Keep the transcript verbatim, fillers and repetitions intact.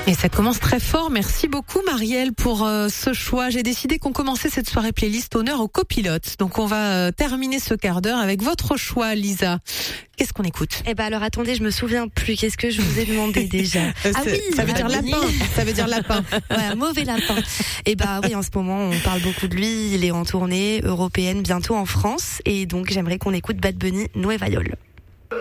Et ça commence très fort. Merci beaucoup Marielle pour euh, ce choix. J'ai décidé qu'on commençait cette soirée playlist honneur aux copilotes. Donc on va euh, terminer ce quart d'heure avec votre choix, Lisa. Qu'est-ce qu'on écoute? Eh ben alors attendez, je me souviens plus. Qu'est-ce que je vous ai demandé déjà? Ah oui, ça veut dire lapin. Ça veut dire lapin. Ouais, mauvais lapin. Eh ben oui, en ce moment, on parle beaucoup de lui. Il est en tournée européenne, bientôt en France. Et donc, j'aimerais qu'on écoute Bad Bunny, Nueva York.